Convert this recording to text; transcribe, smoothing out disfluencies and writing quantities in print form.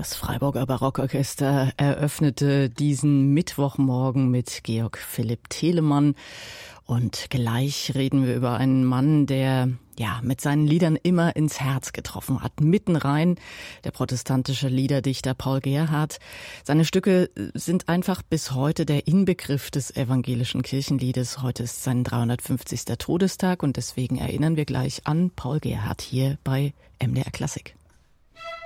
Das Freiburger Barockorchester eröffnete diesen Mittwochmorgen mit Georg Philipp Telemann. Und gleich reden wir über einen Mann, der mit seinen Liedern immer ins Herz getroffen hat. Mitten rein der protestantische Liederdichter Paul Gerhardt. Seine Stücke sind einfach bis heute der Inbegriff des evangelischen Kirchenliedes. Heute ist sein 350. Todestag und deswegen erinnern wir gleich an Paul Gerhardt hier bei MDR Klassik.